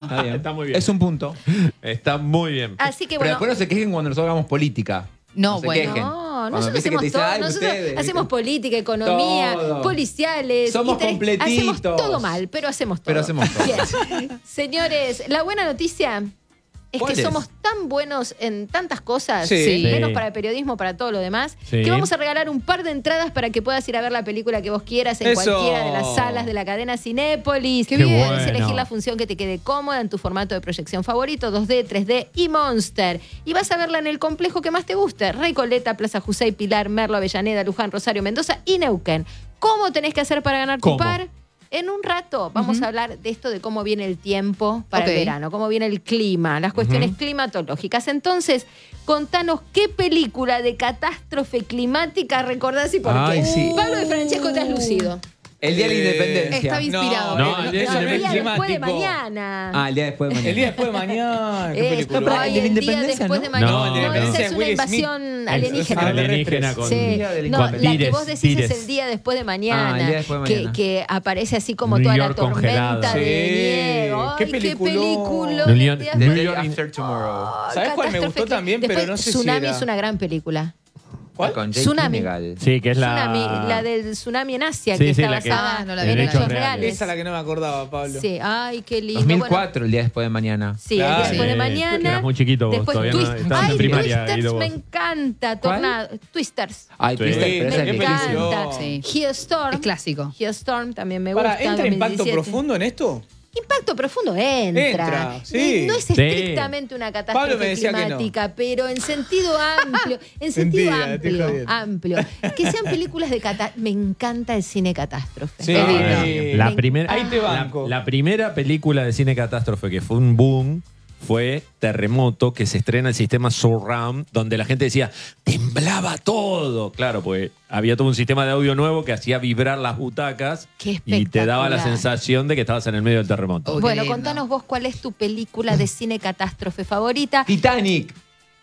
Está bien. Está muy bien. Es un punto. Está muy bien. Así que Pero bueno. después no se quejen cuando nosotros hagamos política. No, se bueno. quejen. No, Cuando nosotros viste que hacemos te dice, todo. "Ay, Nosotros ustedes", hacemos política, economía, Todo. policiales. Somos interés. Hacemos completitos. todo mal, pero hacemos todo. Pero hacemos todo. Bien. Señores, la buena noticia es ¿Cuál que es? somos tan buenos en tantas cosas, Sí. menos Sí. para el periodismo, para todo lo demás, Sí. que vamos a regalar un par de entradas para que puedas ir a ver la película que vos quieras en Eso. cualquiera de las salas de la cadena Cinépolis. Qué bien. Puedes bueno. elegir la función que te quede cómoda en tu formato de proyección favorito, 2D, 3D y Monster. Y vas a verla en el complejo que más te guste. Recoleta, Plaza Jusey, Pilar, Merlo, Avellaneda, Luján, Rosario, Mendoza y Neuquén. ¿Cómo tenés que hacer para ganar tu ¿Cómo? par? En un rato vamos a hablar de esto de cómo viene el tiempo para Ok. el verano, cómo viene el clima, las cuestiones climatológicas. Entonces, contanos qué película de catástrofe climática recordás y por Ay, qué. sí. Pablo de Francesco translucido. El día de la independencia. Estaba inspirado. No, No, el día eso de El la es día después de climático. mañana. Ah, el día después de mañana. El día después de mañana. ¿Qué Esto, película? ay, ¿De la el día independencia, después no? de mañana. No, el día de la esa independencia es de una Will Smith. invasión alienígena. Alienígena con... Sí. Día de la No, la que Tires, vos decís tires. es el día después de mañana, Ah, el día después de mañana. que aparece así como New toda la York tormenta congelada. de Sí. nieve. Qué Ay, peliculón. peliculón. New el York- día The New Day después. York- After Tomorrow. ¿Sabés cuál me Catástrofe gustó también? Pero Después, no sé si Tsunami era. es una gran película. ¿Cuál? Con Jake Tsunami. Gyllenhaal. Sí, que es Tsunami, la del tsunami en Asia, Sí, que sí, está la que- basada Ah, no la en vi. hechos Hechos reales. reales. Esa es la que no me acordaba, Pablo. Sí, ay, qué lindo. 2004, el día después de mañana. Sí, Claro. el día después de Sí, mañana. eras muy chiquito vos, Después todavía no Twist- estabas en Ay, primaria, Twisters Guido, me vos. encanta. ¿Cuál? Twisters. Ay, Sí. Twister, pero esa Me es qué viejísima. película. encanta. Sí. Geostorm. Es clásico. Geostorm también me gusta. Para, ¿entra Impacto 2017. Profundo en esto? Impacto Profundo entra. Entra, sí. No es Sí. estrictamente una Pablo me catástrofe decía que no. climática, pero en sentido amplio. En sentido Mentira, estoy jodiendo. amplio. Que sean películas de catástrofe. Me encanta el cine catástrofe. Sí. Es lindo. La Me primera, Ahí te banco. la primera película de cine catástrofe que fue un boom fue Terremoto, que se estrena el sistema Surround, donde la gente decía, temblaba todo. Claro, pues había todo un sistema de audio nuevo que hacía vibrar las butacas Qué y te daba la espectacular. sensación de que estabas en el medio del terremoto. Oh, qué Bueno, lindo. contanos vos cuál es tu película de cine catástrofe favorita. Titanic.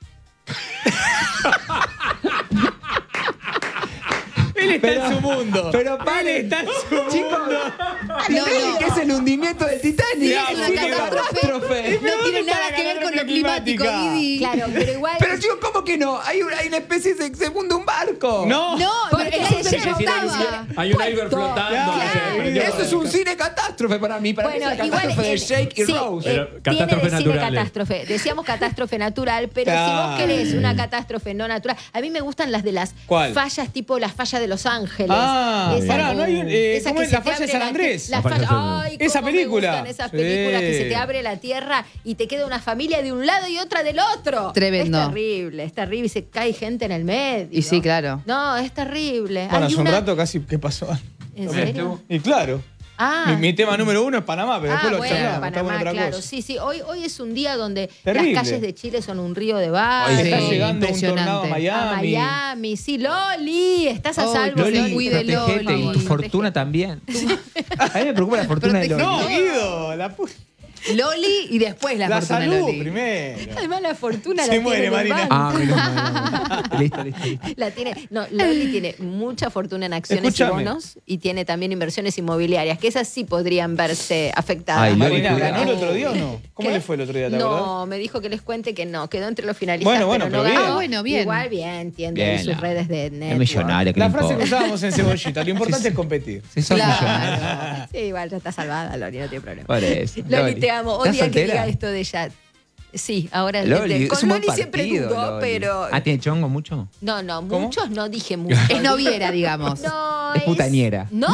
Él está en su mundo. Pero Él paren, está en su mundo. chicos. Titanic es el hundimiento del Titanic. Sí, Es una cine catástrofe. No tiene está nada la que ver con lo catástrofe climático, climática? Didi. Claro, pero igual. Pero chicos, ¿cómo que no? Hay una especie de se hunde un barco. No. No, Porque porque se ella lleva estaba. Hay un iceberg flotando. Claro. que se- Eso es un cine catástrofe para mí. Para mí es Bueno, la igual. catástrofe de Jake y sí, Rose. Pero tiene catástrofe de cine naturales. catástrofe. Decíamos catástrofe natural, pero si Claro. vos querés una catástrofe no natural. A mí me gustan las de las ¿Cuál? fallas, tipo la falla de Los Ángeles. Ah, pará, no hay un- esa ¿cómo que es? se La te falla de abre San Andrés. La La falla de San falla, Andrés. ay, Esa cómo me película. gustan esas Sí. películas que se te abre la tierra y te queda una familia de un lado y otra del otro. Tremendo. Es terrible, es terrible. Y se cae gente en el medio. Y sí, claro. No, es terrible. Bueno, Hay hace un una- rato casi, ¿qué pasó? ¿En serio? Y claro. Ah. Mi tema número 1 es Panamá, pero después lo bueno, charlamos, estamos en Panamá, otra claro. cosa. Sí, sí. Hoy es un día donde Terrible. las calles de Chile son un río de barro. Ay, Está Sí, llegando un impresionante. tornado a A Miami. Miami, sí. Loli, estás a Ay, salvo. Loli, Loli. cuide protegete Loli. y tu Protege. fortuna también. A mí me preocupa la fortuna de Loli. No, Guido, Loli y después la, la fortuna salud Loli. primero. Además, la fortuna Se la muere, tiene en el Marina. banco. Ah, menos mal. Listo, listo, listo. La tiene, no, Loli tiene mucha fortuna en acciones Escúchame. y bonos y tiene también inversiones inmobiliarias, que esas sí podrían verse afectadas. Ay, Loli, Marina, cuidado. ¿ganó el otro día o no? ¿Cómo ¿Qué? le fue el otro día, te acordás? No, me dijo que les cuente que no, quedó entre los finalistas. Bueno, pero no pero bien. ganó. Ah, bueno, bien. Igual bien, tiene Bien, ahí sus la- redes de Es network. millonaria, que La le frase que importa. usábamos en Cebollita, lo importante es competir. Si sos Claro. millonaria. Sí, igual ya está salvada, Loli, no tiene problema. Por eso. Loli, te amo. ¿Estás Odia que soltera? diga esto de ella. Sí, ahora Loli, con es un buen Loli siempre partido, dudo, Loli. pero. Ah, ¿tiene chongo mucho? No, ¿Cómo? muchos no dije muchos. Es noviera, digamos. No, Es putañera. No.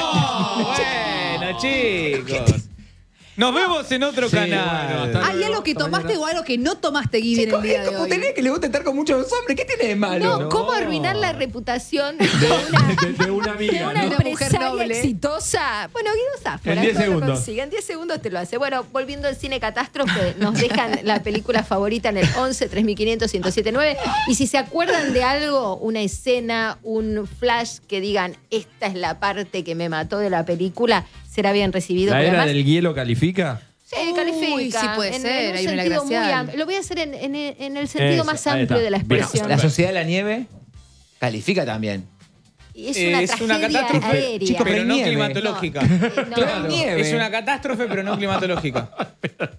Bueno, chicos. Nos vemos en otro Sí, canal. bueno, hasta ¿Hay algo que tomaste o algo que no tomaste, Guidi, en Chicos, el día es de como hoy? tenés que le gusta estar con muchos hombres. ¿Qué tiene de malo? No, ¿cómo arruinar la reputación de una, De una de amiga, una ¿no? mujer empresaria noble. exitosa? Bueno, Guido Zafra. En 10 todo lo segundos. consigue. En 10 segundos te lo hace. Bueno, volviendo al cine catástrofe, nos dejan la película favorita en el 11 3500 1079. Y si se acuerdan de algo, una escena, un flash que digan, esta es la parte que me mató de la película, será bien recibido. ¿La porque era además- del hielo califica? Sí, Uy, califica. sí puede ser, un hay una sentido muy gracial. amplio. Lo voy a hacer en el sentido Eso, más ahí amplio está. de la Bien. expresión. La Sociedad de la Nieve califica también. Y es Es una tragedia catástrofe, aérea. chicos, pero no nieve. climatológica. No, Claro. Nieve. Es una catástrofe, pero no climatológica.